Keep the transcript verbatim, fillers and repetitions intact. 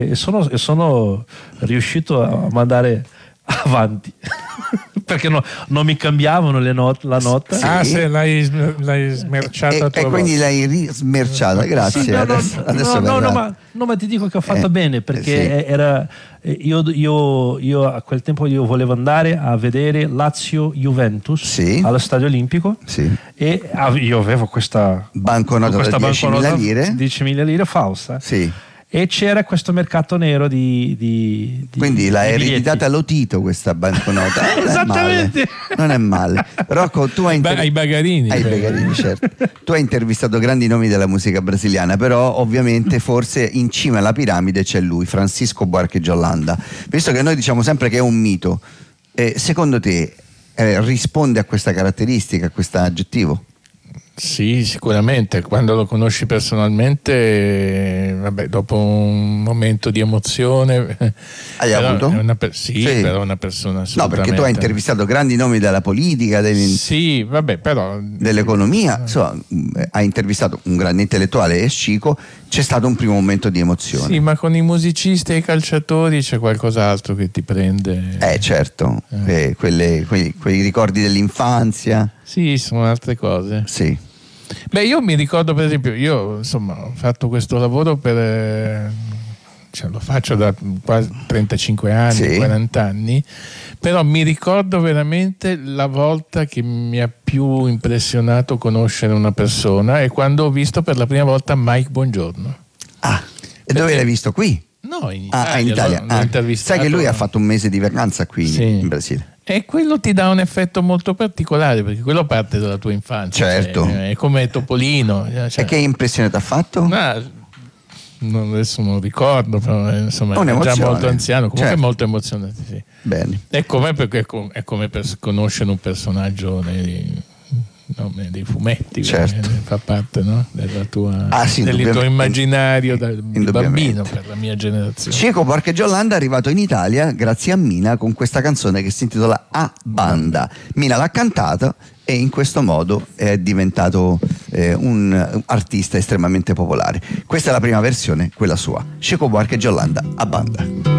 e sono, e sono riuscito a mandare avanti perché no, non mi cambiavano le not- la nota. Sì. Ah, se l'hai, l'hai smerciata e, a tua e quindi volta. l'hai rismerciata, grazie. Sì, no, no, adesso, adesso no, no, verrà. no, ma, no, ma ti dico che ho fatto Eh, bene perché sì. era io, io, io a quel tempo io volevo andare a vedere Lazio-Juventus Sì. allo Stadio Olimpico, Sì. e av- io avevo questa Banconota questa da diecimila banconota lire. diecimila lire falsa. Sì. E c'era questo mercato nero di, di, di Quindi l'ha di ereditata biglietti. Lotito questa banconota. Non è Esattamente. male. Non è male. Rocco, tu hai inter- Beh, ai bagarini. ai bagarini, certo. Tu hai intervistato grandi nomi della musica brasiliana, però ovviamente forse in cima alla piramide c'è lui, Francisco Buarque de Holanda. Visto che noi diciamo sempre che è un mito, eh, secondo te eh, risponde a questa caratteristica, a questo aggettivo? Sì, sicuramente. Quando lo conosci personalmente, eh, vabbè, dopo un momento di emozione. Hai però avuto? È una per- sì, Sì. però è una persona No, assolutamente. perché tu hai intervistato grandi nomi della politica, del- Sì, vabbè, però. dell'economia, insomma, mh, hai intervistato un grande intellettuale e Chico, c'è stato un primo momento di emozione. Sì, ma con i musicisti e i calciatori c'è qualcos'altro che ti prende. Eh certo, Eh. eh, quelle- quei, quei ricordi dell'infanzia. Sì, sono altre cose. Sì. Beh, io mi ricordo, per esempio, io insomma ho fatto questo lavoro per. eh, cioè, lo faccio da quasi trentacinque anni, Sì. quaranta anni, però mi ricordo veramente la volta che mi ha più impressionato conoscere una persona è quando ho visto per la prima volta Mike Bongiorno. Ah, e dove l'hai visto? Qui? No, in Ah, Italia. in Italia. l'ho- l'ho Ah, intervistato. sai che lui ha fatto un mese di vacanza qui Sì. in Brasile. E quello ti dà un effetto molto particolare perché quello parte dalla tua infanzia. Certo. Cioè, è come Topolino. Cioè, E che impressione ti ha fatto? ma, non, adesso non ricordo, però eh, insomma è già Un'emozione. molto anziano, comunque Certo. è molto emozionante. Sì. Bene. È come, perché è com- è come per conoscere un personaggio nei, no, dei fumetti, Certo. eh, fa parte, no? Della tua, Ah, sì, del tuo indubbiamente. immaginario da, di Indubbiamente. bambino per la mia generazione. Chico Buarque de Holanda è arrivato in Italia grazie a Mina con questa canzone che si intitola A Banda. Mina l'ha cantata e in questo modo è diventato eh, un artista estremamente popolare. Questa è la prima versione, quella sua. Chico Buarque de Holanda, A Banda.